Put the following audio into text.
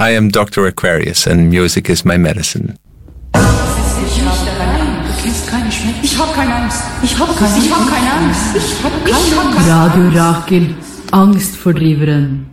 I am Dr. Aquarius and music is my medicine. Ich hab keine Angst. Ich hab keine Angst. Radio Rakel, Angstfordriveren.